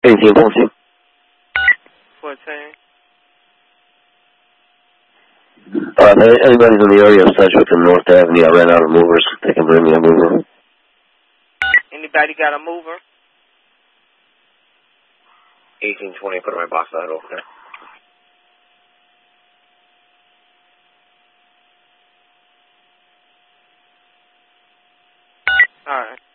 1814. 14. If anybody's in the area of Sedgwick and North Avenue, I ran out of movers. They can bring me a mover. Anybody got a mover? 1820, put my box out over there. All right.